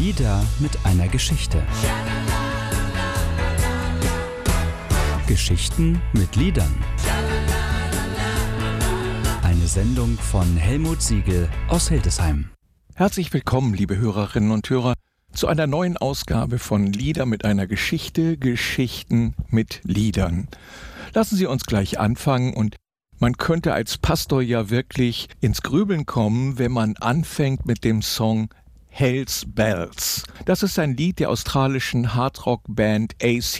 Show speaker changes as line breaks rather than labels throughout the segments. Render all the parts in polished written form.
Lieder mit einer Geschichte. Geschichten mit Liedern. Eine Sendung von Helmut Siegel aus Hildesheim.
Herzlich willkommen, liebe Hörerinnen und Hörer, zu einer neuen Ausgabe von Lieder mit einer Geschichte, Geschichten mit Liedern. Lassen Sie uns gleich anfangen, und man könnte als Pastor ja wirklich ins Grübeln kommen, wenn man anfängt mit dem Song Hells Bells. Das ist ein Lied der australischen Hardrock-Band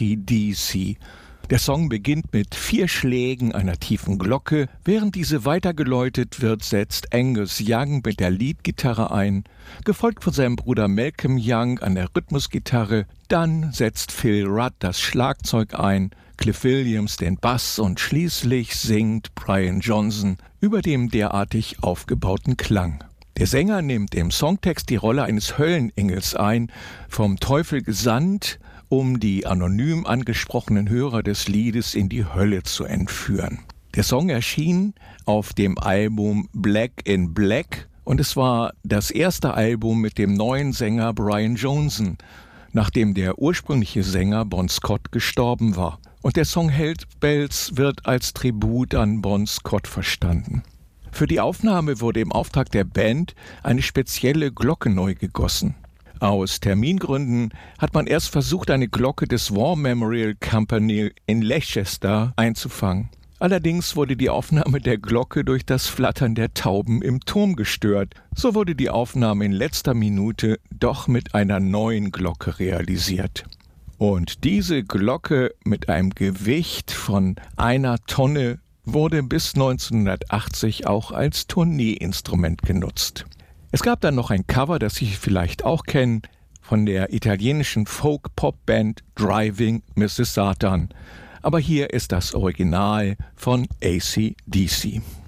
AC/DC. Der Song beginnt mit 4 Schlägen einer tiefen Glocke. Während diese weitergeläutet wird, setzt Angus Young mit der Leadgitarre ein, gefolgt von seinem Bruder Malcolm Young an der Rhythmusgitarre. Dann setzt Phil Rudd das Schlagzeug ein, Cliff Williams den Bass und schließlich singt Brian Johnson über dem derartig aufgebauten Klang. Der Sänger nimmt im Songtext die Rolle eines Höllenengels ein, vom Teufel gesandt, um die anonym angesprochenen Hörer des Liedes in die Hölle zu entführen. Der Song erschien auf dem Album Black in Black und es war das erste Album mit dem neuen Sänger Brian Johnson, nachdem der ursprüngliche Sänger Bon Scott gestorben war. Und der Song Hells Bells wird als Tribut an Bon Scott verstanden. Für die Aufnahme wurde im Auftrag der Band eine spezielle Glocke neu gegossen. Aus Termingründen hat man erst versucht, eine Glocke des War Memorial Company in Leicester einzufangen. Allerdings wurde die Aufnahme der Glocke durch das Flattern der Tauben im Turm gestört. So wurde die Aufnahme in letzter Minute doch mit einer neuen Glocke realisiert. Und diese Glocke mit einem Gewicht von 1 Tonne wurde bis 1980 auch als Tourneeinstrument genutzt. Es gab dann noch ein Cover, das Sie vielleicht auch kennen, von der italienischen Folk-Pop-Band Driving Mrs. Satan. Aber hier ist das Original von AC/DC.